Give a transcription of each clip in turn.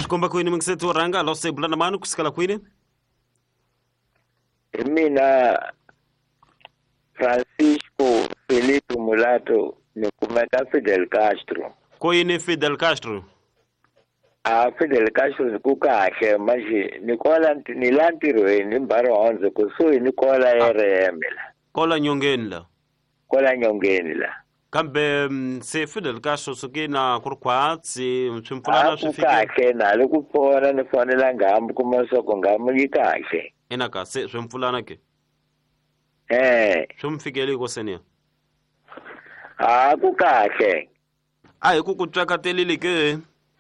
tikomba kwini mungiseti uranga lo sebulana manu kusikala kwini mina Francisco Felipe Mulato nikumeka Fidel Castro. Koyini Fidel Castro? Fidel Castro nikukahle manje nikola nilantirweni mbaro onze kusui nikola yeremela. Kola nyongeni la. Kola nyongeni la. Kambe se Fidel Castro sukina kurkwatsi mchimfulana shifiki. Kukahle nalo kupona nifonela ngamu kumasoko ngamu yikahle. Enaka se shimfulana ke. Shumfikeli kosenia. Kukahle. Kukutsakatelile ke.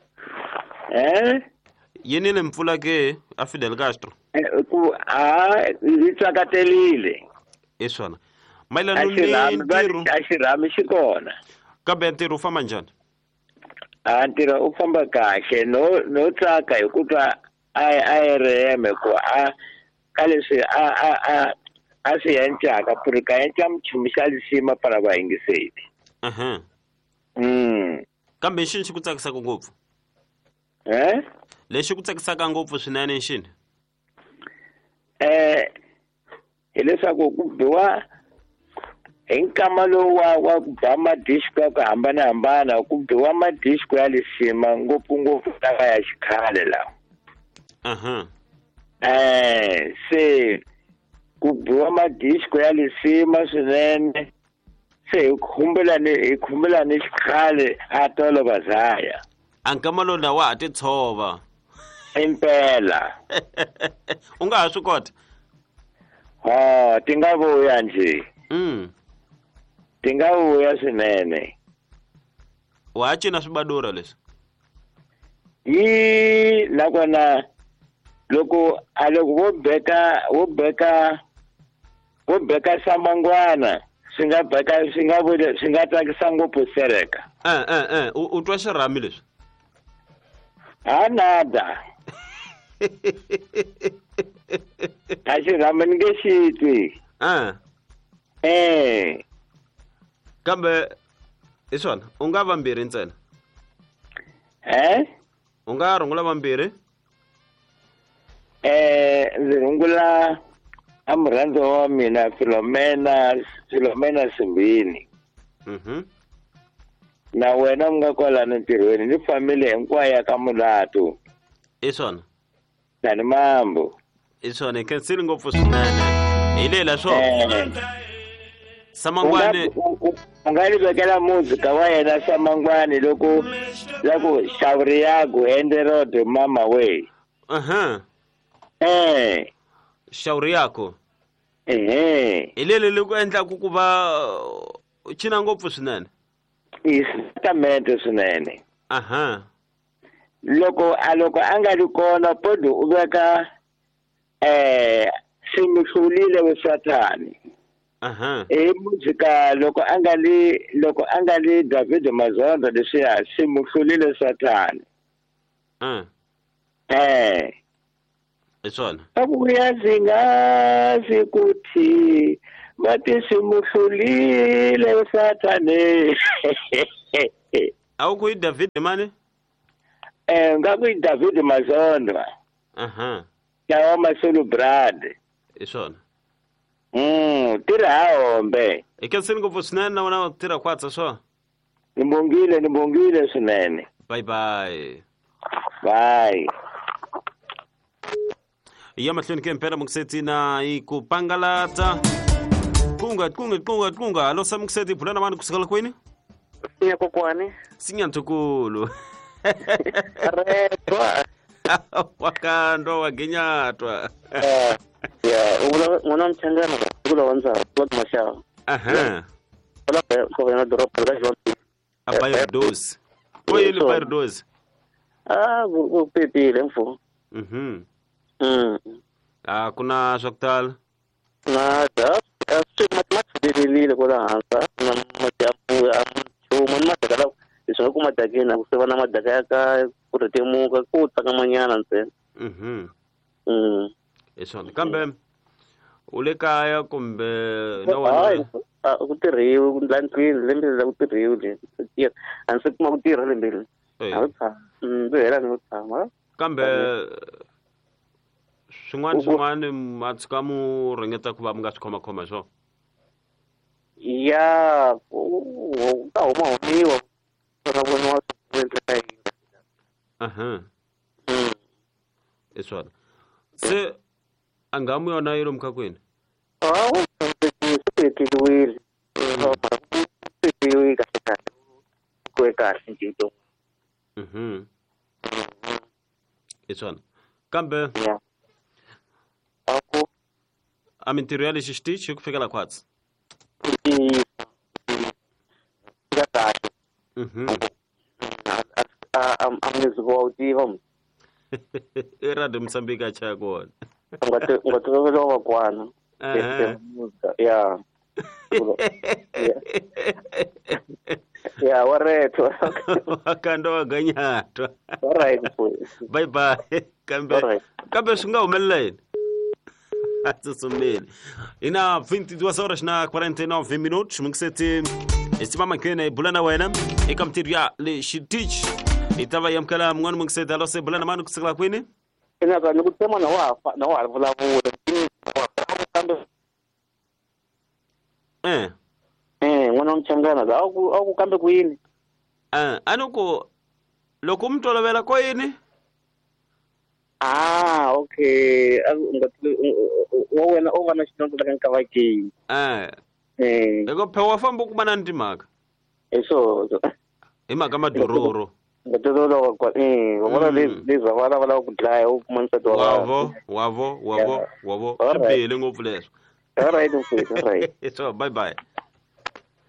Yenile mfula ke a Fidel Castro. Itsakatelile. Eswana. Maila ntiru. Ashirami shikona. Kambe ntiru ufamba njani? Ntiro ufamba kahle no tsaka hikuva ARM ko kalesi asiyenchaka purika yencha mchumishalisima para vaingiseti. Kambe nxini xi ku tsakisaka ngopfu? Lexi ku tsakisaka ngopfu swinene nxini? Hileswaku ku biwa hi nkama lowu wa ku ba madisco ya ku hambanahambana ku biwa madisco ya lisima ngopfungopfu lawa ya xikhale lawa. Se ku biwa madisco ya lisima swinene se hi khumbela ni xikhale a tolova zaya. Ankama lowu na wa ha titshova. Impela. U nga ha swi kota? Ti nga vuya nje. Ti nga vuya swinene. Wa cina swibadura leswi? Nakona loko wo beka samangwana swi nga tsakisa ngopfu sereka. U twa xirhami leswi? Nada. A xirhami ni nge xi twi. Kambe hi swona u nga vambirhi ntsena? U nga rungula vambirhi? Ndzi rungula a murhandzo wa mina Philomena Simbini. Na wena mga kwalano ntirhweni ni family hinkwayo ya ka Mulato. Hi swona? Tani mambo. Hi swona khensile ngopfu swinene. Hi lela swo. Samangwane nga ni vekela muzika wa yena Samangwane loko xawuri yaku ende road mama way. Xawuri yako? Hi lele li ku endlaku ku va cina ngopfu swinene? Exactamente swinene. Loko a nga ri kona podo u veka simihlulile we Satani. Muzika loko a nga li David Mazondo leswiya simihlulile Satani. Hi swona? Abuya zingazi kuthi bathi simuhlulile Satani. Awu ku David mani? Ngaku David Mazondo. Yawa Masulu Brad. Hi swona? Tira hombe. Khensile ngopfu swinene na wena tirha kwatsa swo? Nimbongile swinene. Bye bye. Bye. Iya mahlweni ke mpela mungiseti na ikupangalata. Kunga. Alo samungiseti phulana mani kusikala kwini? Sinya kokwani. Sinya ntukulu. Aretwa. Wakando waginyatwa. Ngona mchangana kula wanza kwa masha. Wala kwa na drop kwa jonti. Abayo dose. Oyili bayo dose. Pepe lemfo. Kuna shoktal? Nada. Matematik kwa hansa na matematik isho kuma dagena kusebana madaka yaka kuretemuka kutaka manyana nse. Esho kambe ule kaya kumbe no wena kutirhiwa landwini lembe la kutirhiwa le anse kuma kutirha lembe awutha hela no tshama kambe swin'wana matsuka mu ringeta ku va mi nga swi khomakhoma swo ya ka humiwa na voniwa endleka yini i swona se a nga mu yona yi lomu ka kwini seteliwile seteliwile kahle kuwe kahle njito i swona kambe a mintirho ya lexi xitichi ku fikela khwatsi ya kahle amnizivautiva i radio Mozambique a chaya kona ngatovelewa kwana ya ya waretho wakanda waganyatwa alright bye bye kambe swi nga humelela yini a tsutsumile ina 22 horas na 49 minutos mingiseti istimama kena ibula na wena eka mtirho ya le xitichi itava yamkala mngwana mingiseti alo se bula na mani kusikela kwini ina ka ni ku tema na wa vulavula kambe n'wana wa Mchangana aku kambe ku yini anuku loko mu tolovela ko yini okay wa wena o va na xinondzo laka nkavakini loko phewa famba ku mana ntimhaka hi mhaka maduroro ngatololo kwa vona lezi va ku dlaya u kuma nsati wavo swi bihile ngopfu leswo all right so bye bye